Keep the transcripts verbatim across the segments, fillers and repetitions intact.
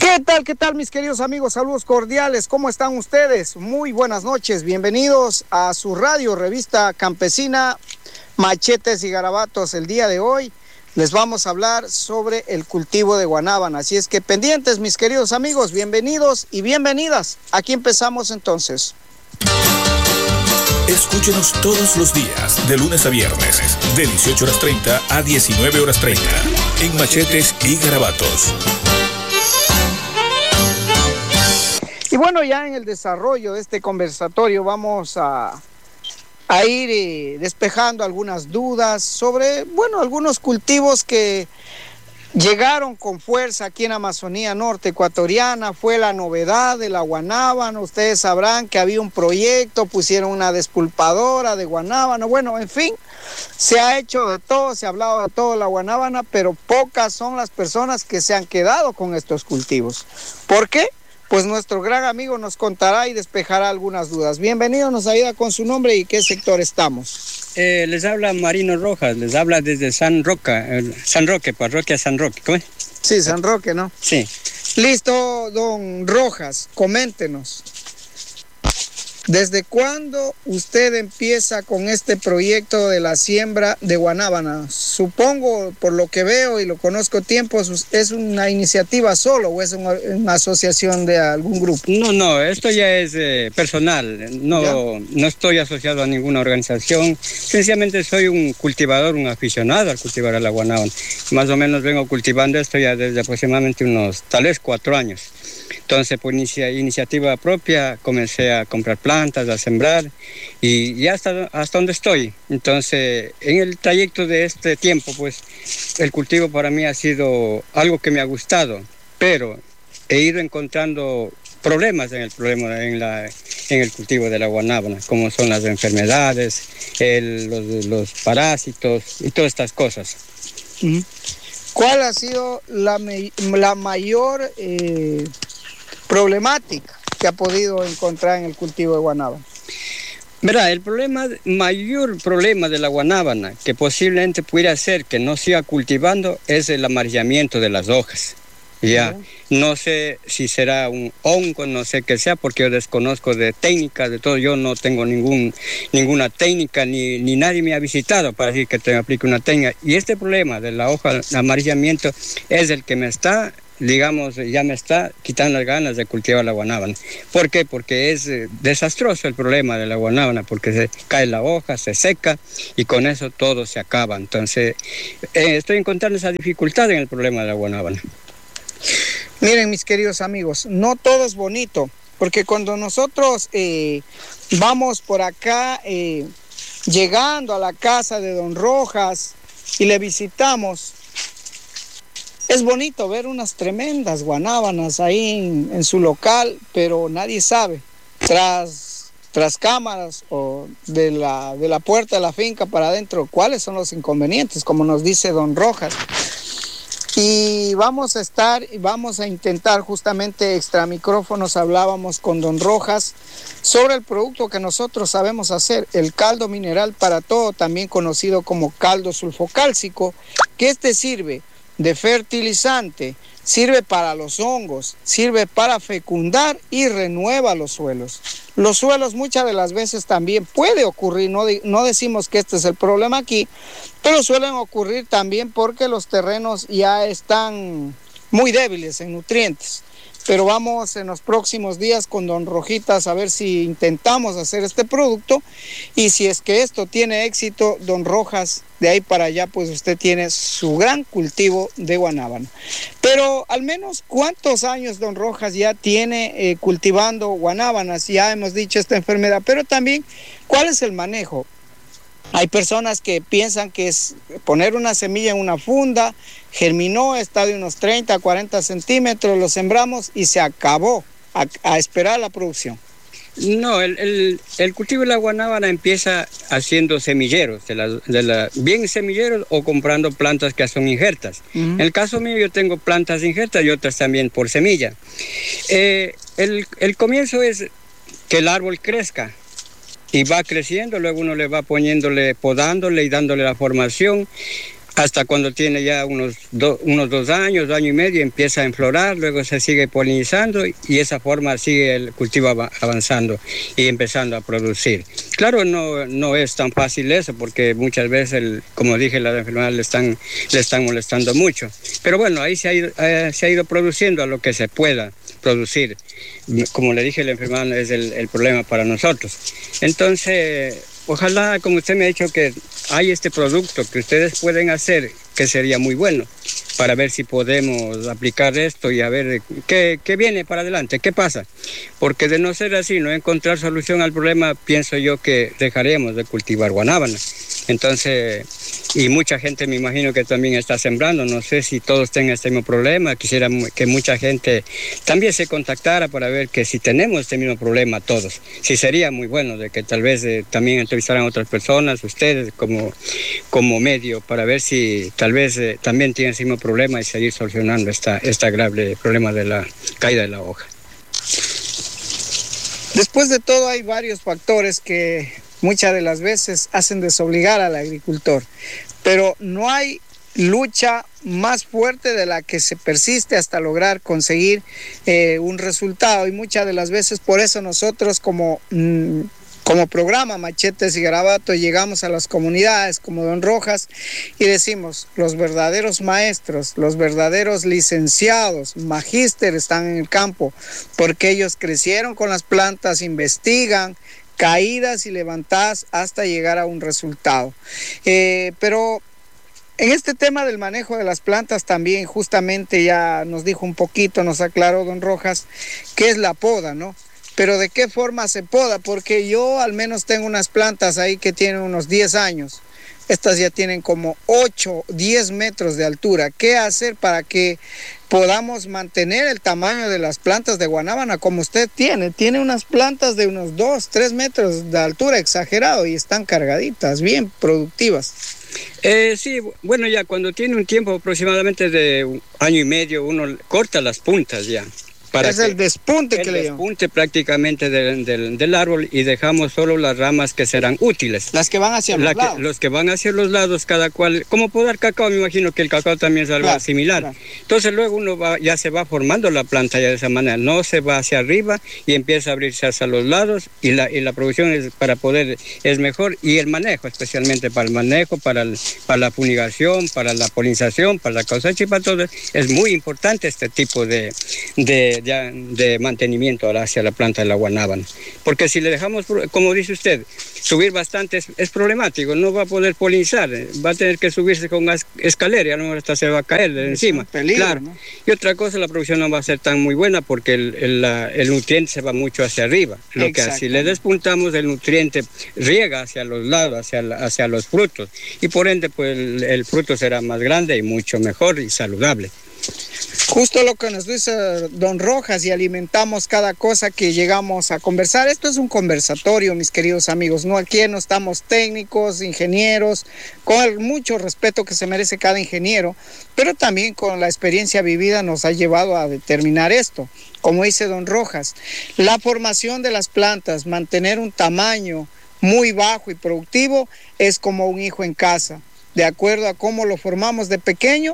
¿Qué tal, qué tal, mis queridos amigos? Saludos cordiales. ¿Cómo están ustedes? Muy buenas noches. Bienvenidos a su radio, revista campesina Machetes y Garabatos. El día de hoy les vamos a hablar sobre el cultivo de guanábana. Así es que pendientes, mis queridos amigos, bienvenidos y bienvenidas. Aquí empezamos entonces. Escúchenos todos los días, de lunes a viernes, de dieciocho horas treinta a diecinueve horas treinta, en Machetes y Garabatos. Y bueno, ya en el desarrollo de este conversatorio vamos a, a ir eh, despejando algunas dudas sobre, bueno, algunos cultivos que llegaron con fuerza aquí en Amazonía Norte ecuatoriana. Fue la novedad de la guanábana. Ustedes sabrán que había un proyecto, pusieron una despulpadora de guanábana. Bueno, en fin, se ha hecho de todo, se ha hablado de todo la guanábana, pero pocas son las personas que se han quedado con estos cultivos. ¿Por qué? Pues nuestro gran amigo nos contará y despejará algunas dudas. Bienvenido, nos ayuda con su nombre y qué sector estamos. Eh, les habla Marino Rojas, les habla desde San Roque, eh, San Roque, parroquia San Roque. ¿Cómo es? Sí, San Roque, ¿no? Sí. Listo, don Rojas, coméntenos. ¿Desde cuándo usted empieza con este proyecto de la siembra de guanábana? Supongo, por lo que veo y lo conozco tiempo, ¿es una iniciativa solo o es una, una asociación de algún grupo? No, no, esto ya es eh, personal. No, no estoy asociado a ninguna organización. Sencillamente soy un cultivador, un aficionado al cultivar a la guanábana. Más o menos vengo cultivando esto ya desde aproximadamente unos, tal vez, cuatro años. Entonces, por inicia, iniciativa propia, comencé a comprar plantas, a sembrar, y ya hasta, hasta donde estoy. Entonces, en el trayecto de este tiempo, pues, el cultivo para mí ha sido algo que me ha gustado, pero he ido encontrando problemas en el, problema, en la, en el cultivo de la guanábana, como son las enfermedades, el, los, los parásitos y todas estas cosas. Uh-huh. ¿Cuál ha sido la, la mayor eh, problemática que ha podido encontrar en el cultivo de guanábana? Verá, el problema, mayor problema de la guanábana que posiblemente pudiera ser que no siga cultivando es el amarillamiento de las hojas. Ya, uh-huh. No sé si será un hongo, no sé qué sea, porque yo desconozco de técnicas, de todo. Yo no tengo ningún, ninguna técnica, ni, ni nadie me ha visitado para decir que te aplique una técnica. Y este problema de la hoja, el amarillamiento, es el que me está, digamos, ya me está quitando las ganas de cultivar la guanábana. ¿Por qué? Porque es eh, desastroso el problema de la guanábana, porque se cae la hoja, se seca, y con eso todo se acaba. Entonces, eh, estoy encontrando esa dificultad en el problema de la guanábana. Miren, mis queridos amigos, no todo es bonito, porque cuando nosotros eh, vamos por acá, eh, llegando a la casa de don Rojas y le visitamos, es bonito ver unas tremendas guanábanas ahí en, en su local, pero nadie sabe, tras, tras cámaras o de la, de la puerta de la finca para adentro, cuáles son los inconvenientes, como nos dice don Rojas. Y vamos a estar, vamos a intentar justamente extra micrófonos, hablábamos con don Rojas sobre el producto que nosotros sabemos hacer, el caldo mineral para todo, también conocido como caldo sulfocálcico, que este sirve de fertilizante, sirve para los hongos, sirve para fecundar y renueva los suelos. Los suelos muchas de las veces también puede ocurrir, no, de, no decimos que este es el problema aquí, pero suelen ocurrir también porque los terrenos ya están muy débiles en nutrientes. Pero vamos en los próximos días con don Rojitas a ver si intentamos hacer este producto, y si es que esto tiene éxito, don Rojas, de ahí para allá pues usted tiene su gran cultivo de guanábana. Pero al menos, ¿cuántos años don Rojas ya tiene eh, cultivando guanábanas? Ya hemos dicho esta enfermedad, pero también, ¿cuál es el manejo? Hay personas que piensan que es poner una semilla en una funda, germinó, está de unos treinta, cuarenta centímetros, lo sembramos y se acabó, a, a esperar la producción. No, el, el, el cultivo de la guanábana empieza haciendo semilleros, de la, de la, bien semilleros o comprando plantas que son injertas. Uh-huh. En el caso mío yo tengo plantas injertas y otras también por semilla. Eh, el, el comienzo es que el árbol crezca. Y va creciendo, luego uno le va poniéndole, podándole y dándole la formación. hasta cuando tiene ya unos, do, unos dos años, año y medio, empieza a enflorar, luego se sigue polinizando y de esa forma sigue el cultivo avanzando y empezando a producir. Claro, no, no es tan fácil eso, porque muchas veces, el, como dije, las enfermedades le están, le están molestando mucho. Pero bueno, ahí se ha, ido, eh, se ha ido produciendo a lo que se pueda producir. Como le dije, la enfermedad es el, el problema para nosotros. Entonces, ojalá, como usted me ha dicho, que hay este producto que ustedes pueden hacer, que sería muy bueno, para ver si podemos aplicar esto y a ver qué, qué viene para adelante, qué pasa. Porque de no ser así, no encontrar solución al problema, pienso yo que dejaremos de cultivar guanábana. Entonces, y mucha gente me imagino que también está sembrando, no sé si todos tengan este mismo problema, quisiera que mucha gente también se contactara para ver que si tenemos este mismo problema todos, sí sería muy bueno de que tal vez eh, también entrevistaran a otras personas, ustedes como, como medio, para ver si tal vez eh, también tienen ese mismo problema y seguir solucionando esta, este grave problema de la caída de la hoja. Después de todo hay varios factores que muchas de las veces hacen desobligar al agricultor, pero no hay lucha más fuerte de la que se persiste hasta lograr conseguir eh, un resultado, y muchas de las veces por eso nosotros como, mmm, como programa Machetes y Garabatos llegamos a las comunidades como Don Rojas y decimos: los verdaderos maestros, los verdaderos licenciados, magíster están en el campo, porque ellos crecieron con las plantas, investigan, caídas y levantadas hasta llegar a un resultado. Eh, pero en este tema del manejo de las plantas también justamente ya nos dijo un poquito, nos aclaró Don Rojas, qué es la poda, ¿no? Pero de qué forma se poda, porque yo al menos tengo unas plantas ahí que tienen unos diez años. Estas ya tienen como ocho, diez metros de altura. ¿Qué hacer para que podamos mantener el tamaño de las plantas de guanábana como usted tiene? Tiene unas plantas de unos dos, tres metros de altura, exagerado, y están cargaditas, bien productivas. Eh, sí, bueno, ya cuando tiene un tiempo aproximadamente de un año y medio, uno corta las puntas ya. Para es el despunte que le llaman. El despunte prácticamente del, del, del árbol, y dejamos solo las ramas que serán útiles. Las que van hacia los La lados. Que, los que van hacia los lados, cada cual, como podar cacao, me imagino que el cacao también es algo claro, similar. Claro. Entonces luego uno va, ya se va formando la planta ya de esa manera, no se va hacia arriba y empieza a abrirse hacia los lados, y la, y la producción es para poder, es mejor, y el manejo, especialmente para el manejo, para, el, para la fumigación, para la polinización, para la cosecha y para todo, es muy importante este tipo de, de De, de mantenimiento hacia la planta de la guanábana, porque si le dejamos, como dice usted, subir bastante es, es problemático, no va a poder polinizar, va a tener que subirse con escalera y a lo mejor hasta se va a caer de encima. Peligro, claro. ¿no? Y otra cosa, la producción no va a ser tan muy buena porque el, el, la, el nutriente se va mucho hacia arriba, lo que si le despuntamos, el nutriente riega hacia los lados, hacia, la, hacia los frutos, y por ende pues el, el fruto será más grande y mucho mejor y saludable. Justo lo que nos dice Don Rojas, y alimentamos cada cosa que llegamos a conversar. Esto es un conversatorio, mis queridos amigos, no aquí no estamos técnicos, ingenieros, con el mucho respeto que se merece cada ingeniero, pero también con la experiencia vivida nos ha llevado a determinar esto. Como dice Don Rojas, la formación de las plantas, mantener un tamaño muy bajo y productivo es como un hijo en casa. De acuerdo a cómo lo formamos de pequeño,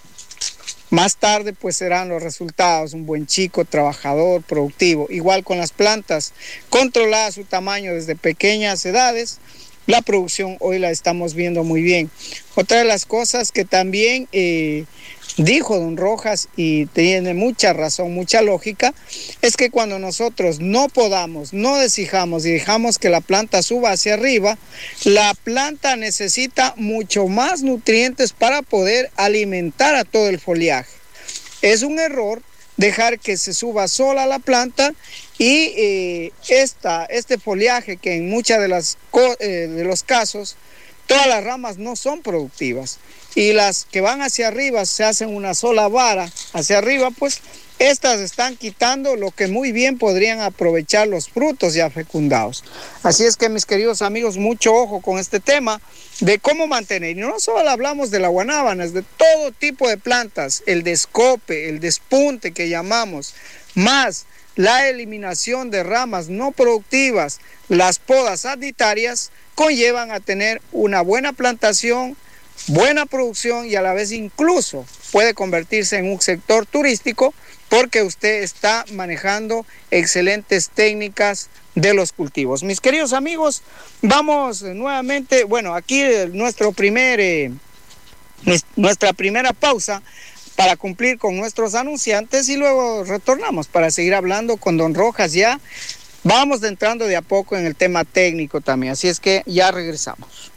más tarde pues serán los resultados, un buen chico, trabajador, productivo. Igual con las plantas, controlada su tamaño desde pequeñas edades, la producción hoy la estamos viendo muy bien. Otra de las cosas que también eh, dijo Don Rojas, y tiene mucha razón, mucha lógica, es que cuando nosotros no podamos, no deshijamos y dejamos que la planta suba hacia arriba, la planta necesita mucho más nutrientes para poder alimentar a todo el foliaje. Es un error dejar que se suba sola la planta y eh, esta, este foliaje, que en muchas de las eh, de los casos todas las ramas no son productivas, y las que van hacia arriba se hacen una sola vara hacia arriba, pues estas están quitando lo que muy bien podrían aprovechar los frutos ya fecundados. Así es que, mis queridos amigos, mucho ojo con este tema de cómo mantener. Y no solo hablamos de la guanábana, es de todo tipo de plantas, el descope, el despunte que llamamos, más la eliminación de ramas no productivas, las podas sanitarias, conllevan a tener una buena plantación buena producción y a la vez incluso puede convertirse en un sector turístico porque usted está manejando excelentes técnicas de los cultivos. Mis queridos amigos, vamos nuevamente, bueno, aquí nuestro primer, eh, nuestra primera pausa para cumplir con nuestros anunciantes y luego retornamos para seguir hablando con don Rojas ya. Vamos entrando de a poco en el tema técnico también, así es que ya regresamos.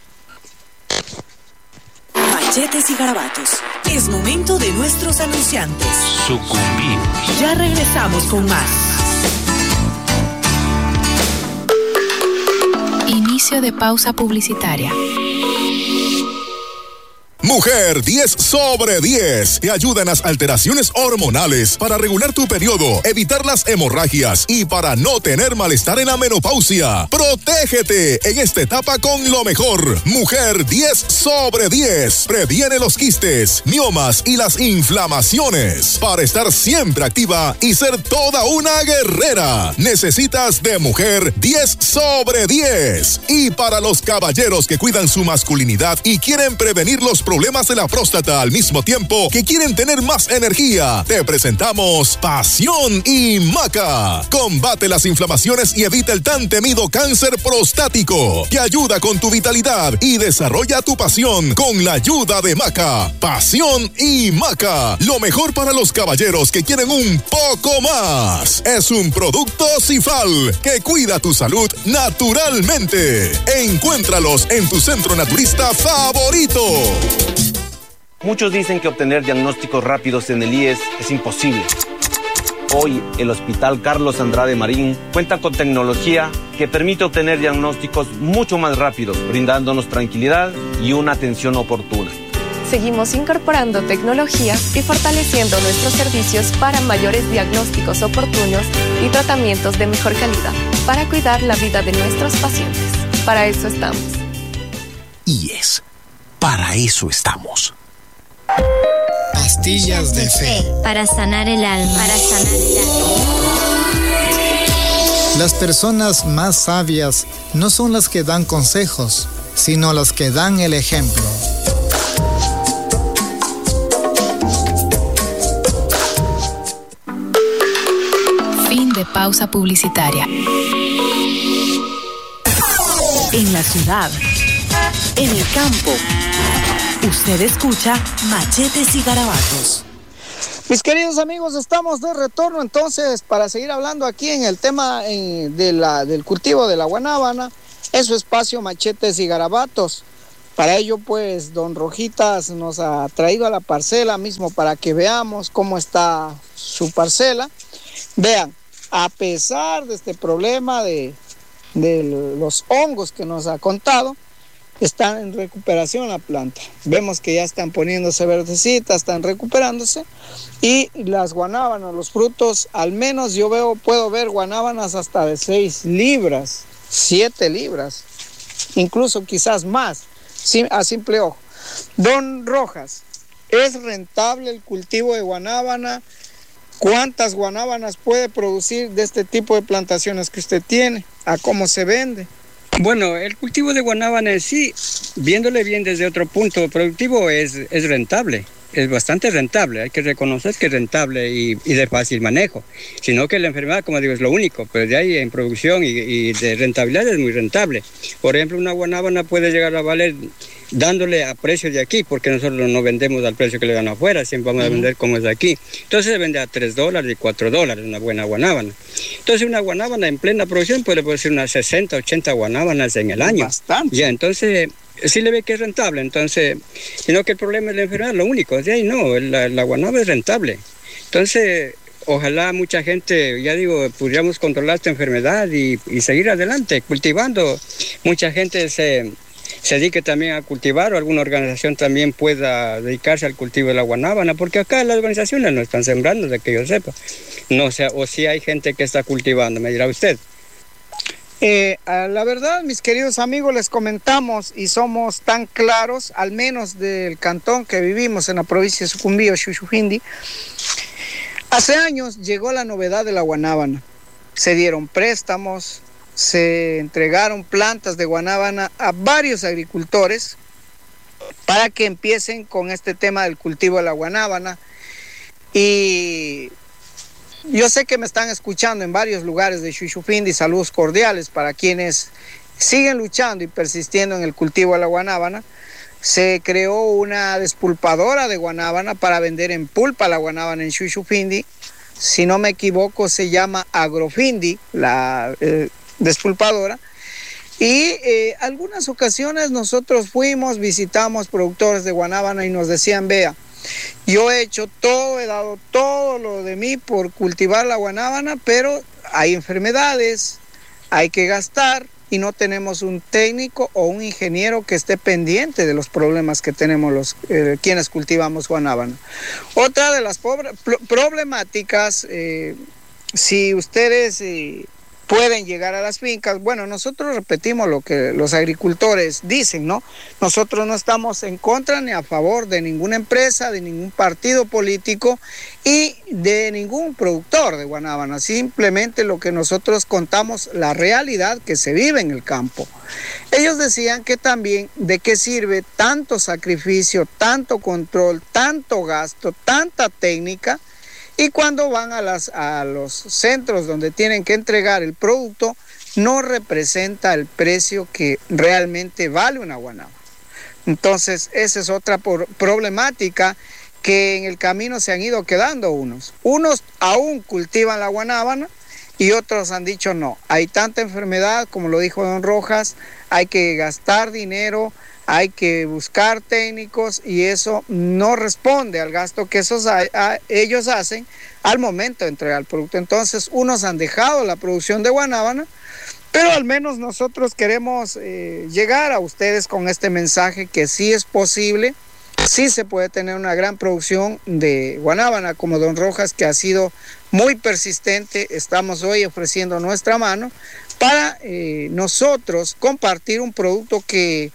Machetes y Garabatos. Es momento de nuestros anunciantes. Sucumbimos. Ya regresamos con más. Inicio de pausa publicitaria. Mujer diez sobre diez te ayuda en las alteraciones hormonales para regular tu periodo, evitar las hemorragias y para no tener malestar en la menopausia. Protégete en esta etapa con lo mejor. Mujer diez sobre diez previene los quistes, miomas y las inflamaciones. Para estar siempre activa y ser toda una guerrera, necesitas de Mujer diez sobre diez. Y para los caballeros que cuidan su masculinidad y quieren prevenir los problemas problemas de la próstata al mismo tiempo que quieren tener más energía, te presentamos Pasión y Maca. Combate las inflamaciones y evita el tan temido cáncer prostático. Te ayuda con tu vitalidad y desarrolla tu pasión con la ayuda de Maca. Pasión y Maca. Lo mejor para los caballeros que quieren un poco más. Es un producto Cifal que cuida tu salud naturalmente. Encuéntralos en tu centro naturista favorito. Muchos dicen que obtener diagnósticos rápidos en el I E S es imposible. Hoy, el Hospital Carlos Andrade Marín cuenta con tecnología que permite obtener diagnósticos mucho más rápidos, brindándonos tranquilidad y una atención oportuna. Seguimos incorporando tecnología y fortaleciendo nuestros servicios para mayores diagnósticos oportunos y tratamientos de mejor calidad, para cuidar la vida de nuestros pacientes. Para eso estamos. I E S. Para eso estamos. Pastillas de fe. Para sanar el alma. Para sanar el alma. Las personas más sabias no son las que dan consejos, sino las que dan el ejemplo. Fin de pausa publicitaria. En la ciudad, en el campo, usted escucha Machetes y Garabatos. Mis queridos amigos, estamos de retorno entonces para seguir hablando aquí en el tema eh, de la, del cultivo de la guanábana, en su espacio Machetes y Garabatos. Para ello, pues, don Rojitas nos ha traído a la parcela mismo para que veamos cómo está su parcela. Vean, a pesar de este problema de, de los hongos que nos ha contado, está en recuperación la planta. Vemos que ya están poniéndose verdecitas, están recuperándose. Y las guanábanas, los frutos, al menos yo veo, puedo ver guanábanas hasta de seis libras, siete libras, incluso quizás más, a simple ojo. Don Rojas, ¿es rentable el cultivo de guanábana? ¿Cuántas guanábanas puede producir de este tipo de plantaciones que usted tiene? ¿A cómo se vende? Bueno, el cultivo de guanábana en sí, viéndole bien desde otro punto productivo, es, es rentable. Es bastante rentable, hay que reconocer que es rentable y, y de fácil manejo. Sino que la enfermedad, como digo, es lo único, pero de ahí en producción y, y de rentabilidad es muy rentable. Por ejemplo, una guanábana puede llegar a valer, dándole a precio de aquí, porque nosotros no vendemos al precio que le dan afuera, siempre vamos a vender como es de aquí. Entonces se vende a tres dólares y cuatro dólares una buena guanábana. Entonces una guanábana en plena producción puede producir unas sesenta, ochenta guanábanas en el año. Bastante. Ya, entonces sí le ve que es rentable, entonces, sino que el problema es la enfermedad, lo único, de ahí no, la, la guanábana es rentable. Entonces, ojalá mucha gente, ya digo, pudiéramos controlar esta enfermedad y, y seguir adelante, cultivando. Mucha gente se, se dedique también a cultivar, o alguna organización también pueda dedicarse al cultivo de la guanábana, porque acá las organizaciones no están sembrando, de que yo sepa. No sé, o si hay gente que está cultivando, me dirá usted. Eh, la verdad, mis queridos amigos, les comentamos y somos tan claros, al menos del cantón que vivimos en la provincia de Sucumbío, Xushuindi. Hace años llegó la novedad de la guanábana. Se dieron préstamos, se entregaron plantas de guanábana a varios agricultores para que empiecen con este tema del cultivo de la guanábana. Y yo sé que me están escuchando en varios lugares de Shushufindi. Saludos cordiales para quienes siguen luchando y persistiendo en el cultivo de la guanábana. Se creó una despulpadora de guanábana para vender en pulpa la guanábana en Shushufindi. Si no me equivoco, se llama Agrofindi, la eh, despulpadora. Y eh, algunas ocasiones nosotros fuimos, visitamos productores de guanábana y nos decían, vea, yo he hecho todo, he dado todo lo de mí por cultivar la guanábana, pero hay enfermedades, hay que gastar y no tenemos un técnico o un ingeniero que esté pendiente de los problemas que tenemos los eh, quienes cultivamos guanábana. Otra de las problemáticas, eh, si ustedes eh, pueden llegar a las fincas, bueno, nosotros repetimos lo que los agricultores dicen, ¿no? Nosotros no estamos en contra ni a favor de ninguna empresa, de ningún partido político y de ningún productor de guanábana. Simplemente lo que nosotros contamos, la realidad que se vive en el campo. Ellos decían que también de qué sirve tanto sacrificio, tanto control, tanto gasto, tanta técnica, y cuando van a, las, a los centros donde tienen que entregar el producto, no representa el precio que realmente vale una guanábana. Entonces, esa es otra por, problemática que en el camino se han ido quedando unos. Unos aún cultivan la guanábana y otros han dicho no. Hay tanta enfermedad, como lo dijo don Rojas, hay que gastar dinero, hay que buscar técnicos y eso no responde al gasto que esos a, a, ellos hacen al momento de entregar el producto. Entonces, unos han dejado la producción de guanábana, pero al menos nosotros queremos eh, llegar a ustedes con este mensaje que sí es posible, sí se puede tener una gran producción de guanábana, como don Rojas, que ha sido muy persistente. Estamos hoy ofreciendo nuestra mano para eh, nosotros compartir un producto que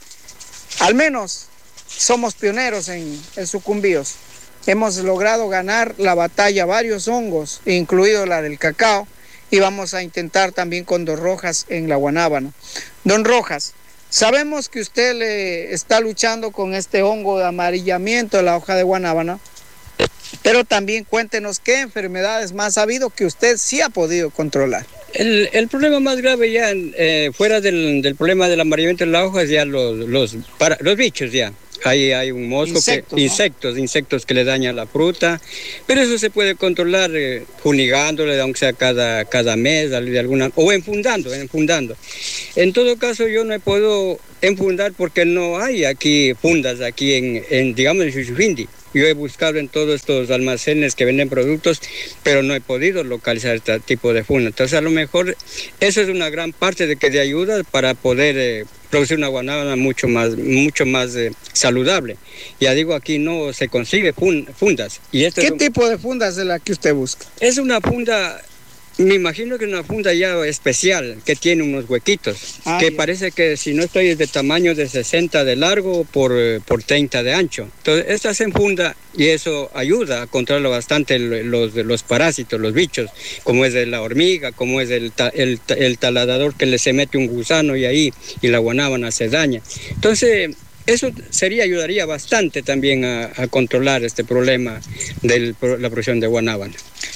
al menos somos pioneros en, en Sucumbíos. Hemos logrado ganar la batalla a varios hongos, incluido la del cacao, y vamos a intentar también con don Rojas en la guanábana. Don Rojas, sabemos que usted le está luchando con este hongo de amarillamiento de la hoja de guanábana, pero también cuéntenos qué enfermedades más ha habido que usted sí ha podido controlar. El, el problema más grave ya, eh, fuera del, del problema del amarillamiento de la hoja, es ya los, los, para, los bichos ya. Ahí hay un mosco, insectos, que, ¿no? insectos, insectos que le dañan la fruta, pero eso se puede controlar eh, funigándole, aunque sea cada, cada mes, de alguna, o enfundando, enfundando. En todo caso, yo no he podido enfundar porque no hay aquí fundas, aquí en, en digamos, en Shushufindi. Yo he buscado en todos estos almacenes que venden productos, pero no he podido localizar este tipo de funda. Entonces, a lo mejor eso es una gran parte de que de ayuda para poder eh, producir una guanábana mucho más, mucho más eh, saludable. Ya digo, aquí no se consigue fun, fundas. Y esto ¿Qué es un, tipo de funda es la que usted busca? Es una funda... Me imagino que es una funda ya especial, que tiene unos huequitos, ah, que ya. Parece que si no estoy es de tamaño de sesenta de largo por, por treinta de ancho. Entonces, esta se enfunda y eso ayuda a controlar bastante los, los parásitos, los bichos, como es de la hormiga, como es el, el, el taladrador que le se mete un gusano y ahí, y la guanábana se daña. Entonces, eso sería, ayudaría bastante también a, a controlar este problema de la producción de guanábana.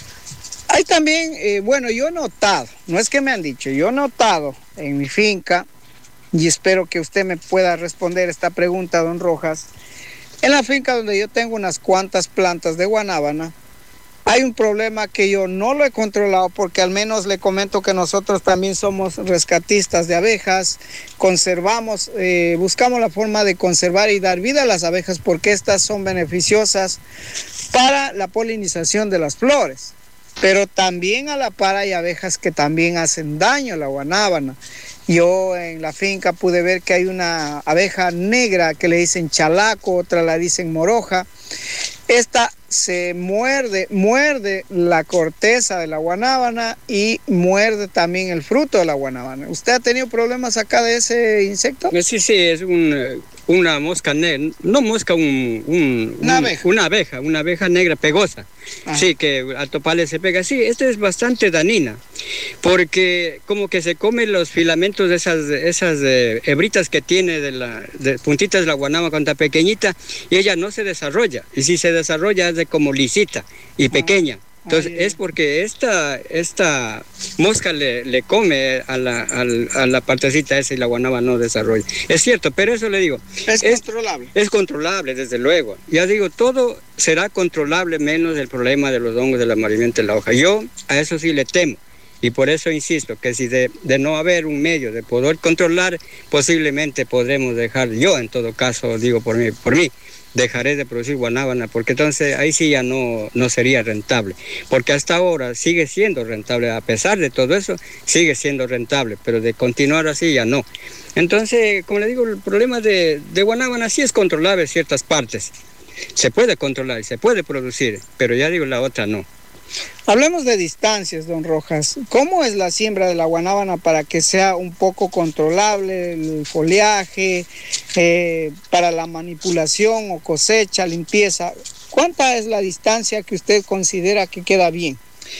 Hay también, eh, bueno, yo he notado, no es que me han dicho, yo he notado en mi finca, y espero que usted me pueda responder esta pregunta, don Rojas, en la finca donde yo tengo unas cuantas plantas de guanábana, hay un problema que yo no lo he controlado porque al menos le comento que nosotros también somos rescatistas de abejas, conservamos, eh, buscamos la forma de conservar y dar vida a las abejas porque estas son beneficiosas para la polinización de las flores. Pero también a la par hay abejas que también hacen daño a la guanábana. Yo en la finca pude ver que hay una abeja negra que le dicen chalaco, otra la dicen moroja. Esta se muerde, muerde la corteza de la guanábana y muerde también el fruto de la guanábana. ¿Usted ha tenido problemas acá de ese insecto? Sí, sí, es un, una mosca negra, no mosca, un, un, una, un, abeja. una abeja, una abeja negra pegosa. Ah. Sí, que al toparle se pega. Sí, esta es bastante dañina, porque como que se come los filamentos de esas, esas eh, hebritas que tiene de la de puntitas de la guanábana cuando está pequeñita, y ella no se desarrolla. Y si se desarrolla es de como lisita y pequeña. Entonces, es porque esta, esta mosca le, le come a la, a, a la partecita esa y la guanábana no desarrolla. Es cierto, pero eso le digo. Es, es controlable. Es controlable, desde luego. Ya digo, todo será controlable menos el problema de los hongos del amarillamiento de la hoja. Yo a eso sí le temo. Y por eso insisto que si de, de no haber un medio de poder controlar, posiblemente podremos dejar, yo en todo caso, digo por mí, por mí, dejaré de producir guanábana, porque entonces ahí sí ya no, no sería rentable, porque hasta ahora sigue siendo rentable, a pesar de todo eso, sigue siendo rentable, pero de continuar así ya no. Entonces, como le digo, el problema de, de guanábana sí es controlable en ciertas partes, se puede controlar y se puede producir, pero ya digo, la otra no. Hablemos de distancias, don Rojas. ¿Cómo es la siembra de la guanábana para que sea un poco controlable el foliaje, eh, para la manipulación o cosecha, limpieza? ¿Cuánta es la distancia que usted considera que queda bien?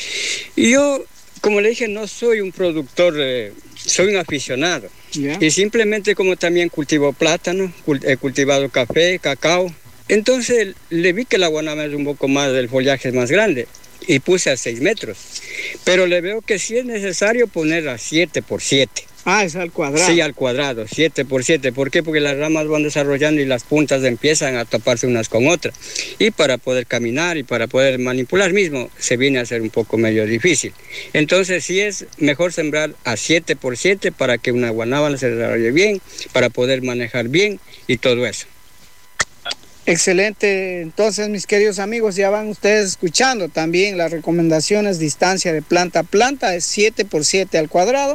Yo, como le dije, no soy un productor, eh, soy un aficionado. ¿Ya? Y simplemente como también cultivo plátano, he cultivado café, cacao. Entonces le vi que la guanábana es un poco más, el follaje es más grande. Y puse a seis metros, pero le veo que sí es necesario poner a siete por siete. Ah, es al cuadrado. Sí, al cuadrado, siete por siete. ¿Por qué? Porque las ramas van desarrollando y las puntas empiezan a taparse unas con otras. Y para poder caminar y para poder manipular mismo, se viene a hacer un poco medio difícil. Entonces sí es mejor sembrar a siete por siete para que una guanábana se desarrolle bien, para poder manejar bien y todo eso. Excelente, entonces mis queridos amigos, ya van ustedes escuchando también las recomendaciones, distancia de planta a planta es siete por siete al cuadrado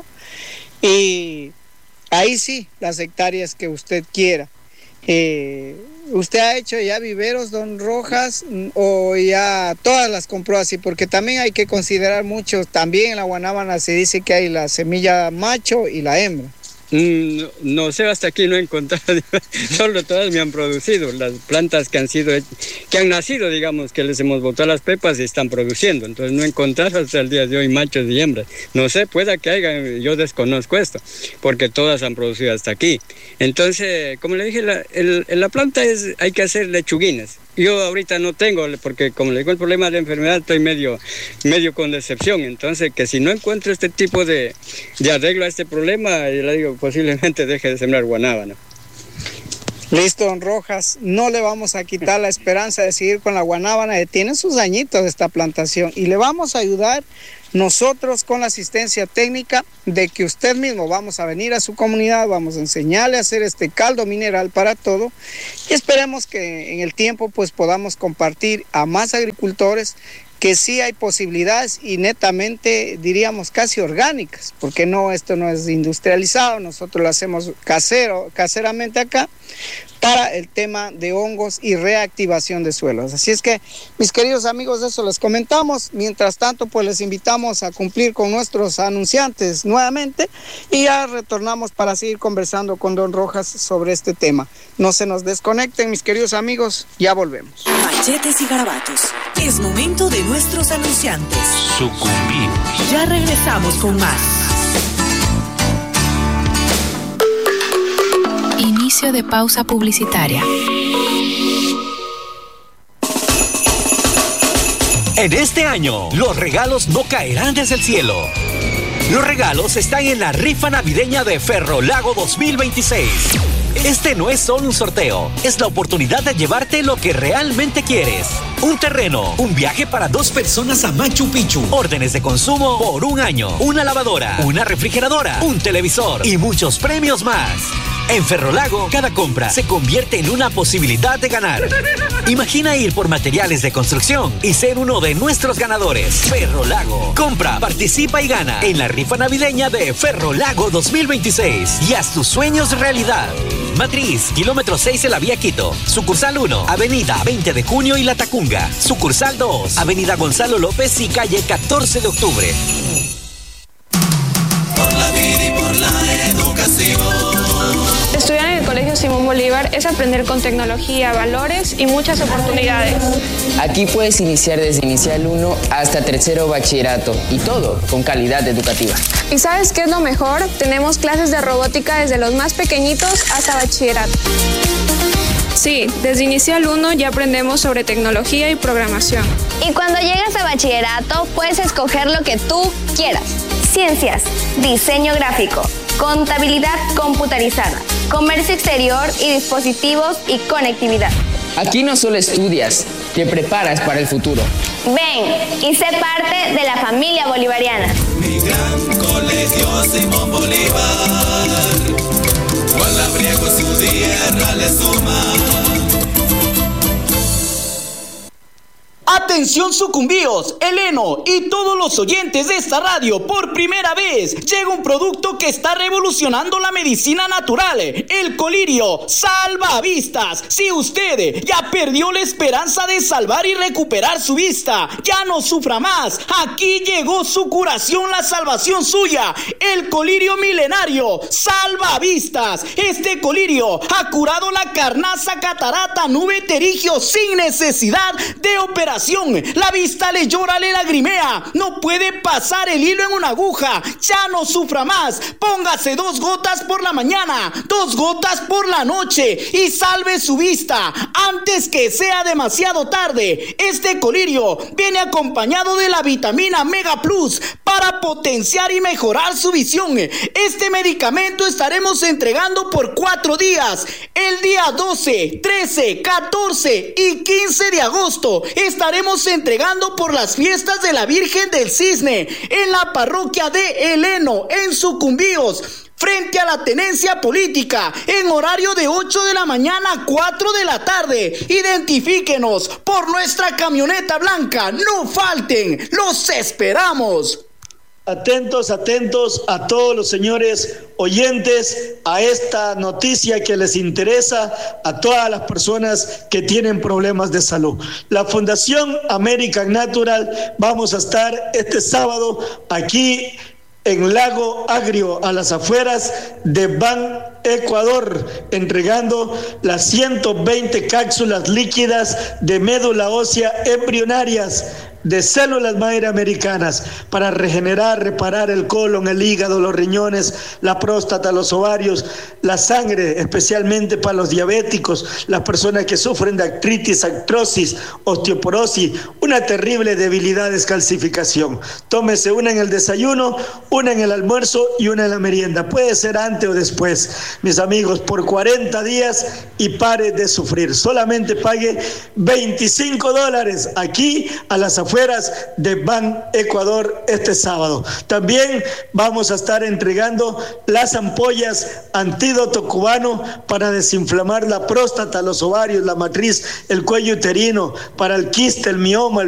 y ahí sí, las hectáreas que usted quiera. Eh, ¿Usted ha hecho ya viveros, don Rojas, o ya todas las compró así? Porque también hay que considerar mucho, también en la guanábana se dice que hay la semilla macho y la hembra. No, no sé, hasta aquí no he encontrado, solo todas me han producido, las plantas que han sido, que han nacido, digamos, que les hemos botado las pepas y están produciendo, entonces no he encontrado hasta el día de hoy machos y hembras, no sé, pueda que haya, yo desconozco esto, porque todas han producido hasta aquí. Entonces, como le dije, la, el, la planta es, hay que hacer lechuguines. Yo ahorita no tengo, porque como le digo, el problema de enfermedad estoy medio, medio con decepción. Entonces, que si no encuentro este tipo de, de arreglo a este problema, yo le digo, posiblemente deje de sembrar guanábana. Listo, don Rojas, no le vamos a quitar la esperanza de seguir con la guanábana, tiene sus añitos esta plantación y le vamos a ayudar nosotros con la asistencia técnica de que usted mismo vamos a venir a su comunidad, vamos a enseñarle a hacer este caldo mineral para todo y esperemos que en el tiempo pues podamos compartir a más agricultores que sí hay posibilidades y netamente diríamos casi orgánicas, porque no, esto no es industrializado, nosotros lo hacemos casero, caseramente acá para el tema de hongos y reactivación de suelos. Así es que, mis queridos amigos, eso les comentamos. Mientras tanto, pues les invitamos a cumplir con nuestros anunciantes nuevamente y ya retornamos para seguir conversando con don Rojas sobre este tema. No se nos desconecten, mis queridos amigos, ya volvemos. Machetes y garabatos. Es momento de nuestros anunciantes. Sucumbimos. Ya regresamos con más. Inicio de pausa publicitaria. En este año, los regalos no caerán desde el cielo. Los regalos están en la rifa navideña de Ferrolago dos mil veintiséis. Este no es solo un sorteo, es la oportunidad de llevarte lo que realmente quieres. Un terreno, un viaje para dos personas a Machu Picchu, órdenes de consumo por un año, una lavadora, una refrigeradora, un televisor y muchos premios más. En Ferrolago, cada compra se convierte en una posibilidad de ganar. Imagina ir por materiales de construcción y ser uno de nuestros ganadores. Ferrolago. Compra, participa y gana en la rifa navideña de Ferrolago dos mil veintiséis y haz tus sueños realidad. Matriz, kilómetro seis de la vía Quito. Sucursal uno, avenida veinte de junio y La Tacunga. Sucursal dos, avenida Gonzalo López y calle catorce de octubre. Por la vida y por la educación. Estudiar en el Colegio Simón Bolívar es aprender con tecnología, valores y muchas oportunidades. Aquí puedes iniciar desde inicial uno hasta tercero bachillerato y todo con calidad educativa. ¿Y sabes qué es lo mejor? Tenemos clases de robótica desde los más pequeñitos hasta bachillerato. Sí, desde inicial uno ya aprendemos sobre tecnología y programación. Y cuando llegas a bachillerato puedes escoger lo que tú quieras. Ciencias, diseño gráfico, contabilidad computarizada, comercio exterior y dispositivos y conectividad. Aquí no solo estudias, te preparas para el futuro. Ven y sé parte de la familia bolivariana. Mi gran colegio Simón Bolívar, cual labriego su tierra le suma. Atención Sucumbíos, Heleno y todos los oyentes de esta radio, por primera vez llega un producto que está revolucionando la medicina natural, el colirio salvavistas. Si usted ya perdió la esperanza de salvar y recuperar su vista, ya no sufra más, aquí llegó su curación, la salvación suya, el colirio milenario salvavistas. Este colirio ha curado la carnaza, catarata, nube, terigio sin necesidad de operación. La vista le llora, le lagrimea, no puede pasar el hilo en una aguja, ya no sufra más. Póngase dos gotas por la mañana, dos gotas por la noche y salve su vista antes que sea demasiado tarde. Este colirio viene acompañado de la vitamina Mega Plus para potenciar y mejorar su visión. Este medicamento estaremos entregando por cuatro días, el día doce, trece, catorce y quince de agosto. Estaremos entregando por las fiestas de la Virgen del Cisne en la parroquia de Heleno, en Sucumbíos, frente a la tenencia política, en horario de ocho de la mañana a cuatro de la tarde. Identifíquenos por nuestra camioneta blanca, no falten, los esperamos. Atentos, atentos a todos los señores oyentes a esta noticia que les interesa a todas las personas que tienen problemas de salud. La Fundación American Natural, vamos a estar este sábado aquí en Lago Agrio, a las afueras de Ban Ecuador, entregando las ciento veinte cápsulas líquidas de médula ósea embrionarias de células madre americanas para regenerar, reparar el colon, el hígado, los riñones, la próstata, los ovarios, la sangre, especialmente para los diabéticos, las personas que sufren de artritis, artrosis, osteoporosis, una terrible debilidad, descalcificación. Tómese una en el desayuno, una en el almuerzo y una en la merienda. Puede ser antes o después, mis amigos, por cuarenta días y pare de sufrir. Solamente pague veinticinco dólares aquí a las afueras de Ban Ecuador este sábado. También vamos a estar entregando las ampollas antídoto cubano para desinflamar la próstata, los ovarios, la matriz, el cuello uterino, para el quiste, el mioma, el